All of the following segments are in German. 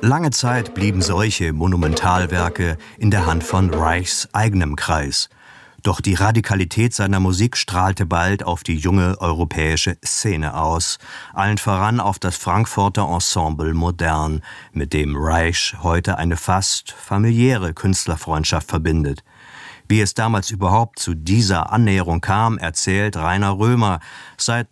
Lange Zeit blieben solche Monumentalwerke in der Hand von Reichs eigenem Kreis. Doch die Radikalität seiner Musik strahlte bald auf die junge europäische Szene aus, allen voran auf das Frankfurter Ensemble Modern, mit dem Reich heute eine fast familiäre Künstlerfreundschaft verbindet. Wie es damals überhaupt zu dieser Annäherung kam, erzählt Rainer Römer, seit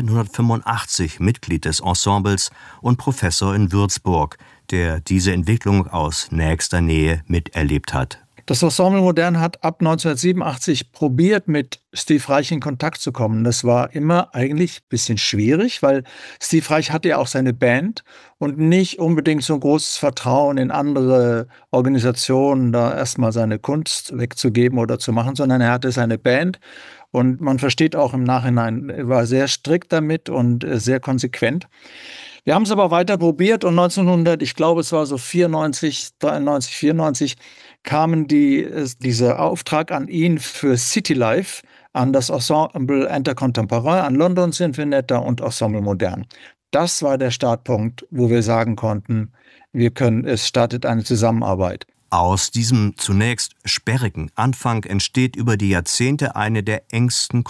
1985 Mitglied des Ensembles und Professor in Würzburg, der diese Entwicklung aus nächster Nähe miterlebt hat. Das Ensemble Modern hat ab 1987 probiert, mit Steve Reich in Kontakt zu kommen. Das war immer eigentlich ein bisschen schwierig, weil Steve Reich hatte ja auch seine Band und nicht unbedingt so ein großes Vertrauen in andere Organisationen, da erstmal seine Kunst wegzugeben oder zu machen, sondern er hatte seine Band. Und man versteht auch im Nachhinein, er war sehr strikt damit und sehr konsequent. Wir haben es aber weiter probiert und 1900, ich glaube es war so 94, 93, 94, kamen dieser Auftrag an ihn für City Life, an das Ensemble Intercontemporain, an London Sinfonietta und Ensemble Modern. Das war der Startpunkt, wo wir sagen konnten, es startet eine Zusammenarbeit. Aus diesem zunächst sperrigen Anfang entsteht über die Jahrzehnte eine der engsten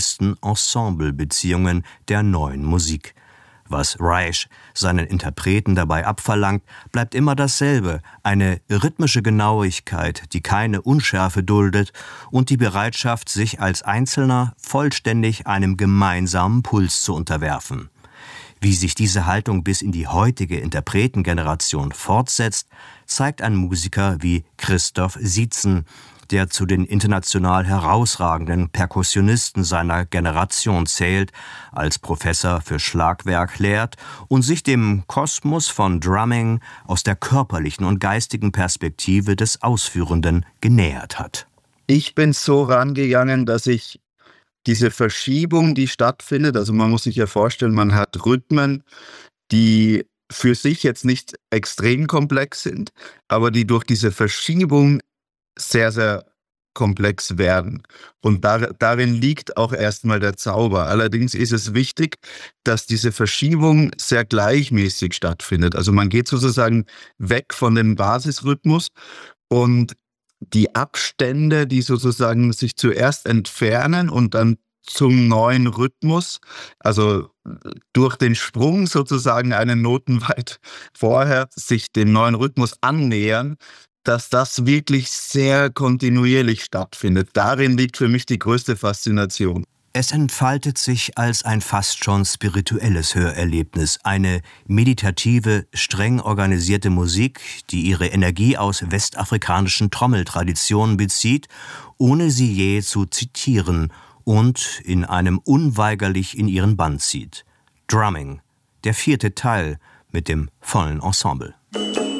Komponisten-Ensemble-Beziehungen der neuen Musik. Was Reich seinen Interpreten dabei abverlangt, bleibt immer dasselbe: eine rhythmische Genauigkeit, die keine Unschärfe duldet, und die Bereitschaft, sich als Einzelner vollständig einem gemeinsamen Puls zu unterwerfen. Wie sich diese Haltung bis in die heutige Interpretengeneration fortsetzt, zeigt ein Musiker wie Christoph Sietzen, der zu den international herausragenden Perkussionisten seiner Generation zählt, als Professor für Schlagwerk lehrt und sich dem Kosmos von Drumming aus der körperlichen und geistigen Perspektive des Ausführenden genähert hat. Ich bin so rangegangen, dass ich diese Verschiebung, die stattfindet, also man muss sich ja vorstellen, man hat Rhythmen, die für sich jetzt nicht extrem komplex sind, aber die durch diese Verschiebung sehr, sehr komplex werden. Und darin liegt auch erstmal der Zauber. Allerdings ist es wichtig, dass diese Verschiebung sehr gleichmäßig stattfindet. Also man geht sozusagen weg von dem Basisrhythmus und die Abstände, die sozusagen sich zuerst entfernen und dann zum neuen Rhythmus, also durch den Sprung sozusagen einen Noten weit vorher sich dem neuen Rhythmus annähern, dass das wirklich sehr kontinuierlich stattfindet. Darin liegt für mich die größte Faszination. Es entfaltet sich als ein fast schon spirituelles Hörerlebnis, eine meditative, streng organisierte Musik, die ihre Energie aus westafrikanischen Trommeltraditionen bezieht, ohne sie je zu zitieren, und in einem unweigerlich in ihren Bann zieht. Drumming, der 4. Teil mit dem vollen Ensemble.